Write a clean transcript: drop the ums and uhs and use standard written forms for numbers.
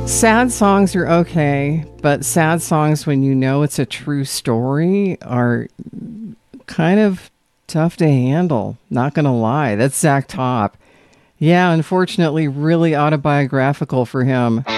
Sad songs are okay, but sad songs when you know it's a true story are kind of tough to handle. Not gonna lie. That's Zach Top. Yeah, unfortunately, really autobiographical for him.